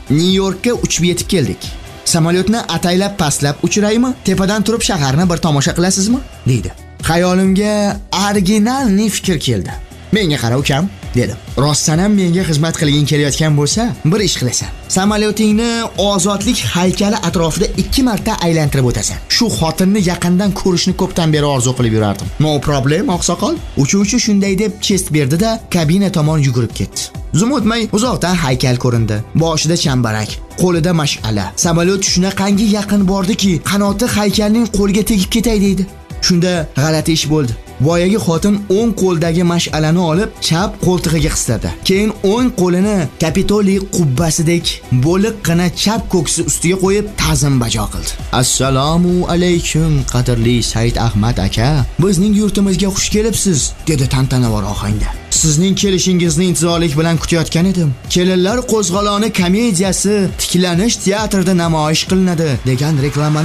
Nyu-Yorkka uchib yetib keldik. Samolyotni ataylab pastlab uchiraymi, tepadan turib shaharni bir tomosha qilasizmi?" dedi. Xayolimga originalniy fikr keldi. "Menga qara ukam", dedim. "Rostdan ham menga xizmat qilging kelayotgan bo'lsa, bir ish qilasan. Samolyotingni ozodlik haykali atrofida 2 marta aylantirib o'tasan. Shu xotinni yaqindan ko'rishni ko'pdan beri orzu qilib yurardim." "No problem, oqsoqol." Uchuvchi shunday deb chest berdi-da, kabina tomon yugurib ketdi. Zum o'tmay uzoqdan haykal ko'rindi. Boshida chambarak, qo'lida mash'ala. Samolyot shunaqangi yaqin bordiki, qanoti haykalning qo'liga tegib ketay deydi. Shunda g'alati ish bo'ldi. Boyagi xotin o'ng qo'ldagi mash'alani olib, chap qo'ltig'iga qisladi. Keyin o'ng qo'lini Kapitoliy qubbasidek bo'liqqina chap ko'ksi ustiga qo'yib ta'zim bajo qildi. "Assalomu alaykum, qadrli Said Ahmad aka. Bizning yurtimizga xush kelibsiz", dedi tantanavor ohangda. "Sizning kelishingizni intizorlik bilan kutayotgan edim. Kelinlar qo'zg'oloni komediyasi tiklanish teatrida namoyish qilinadi" degan reklamani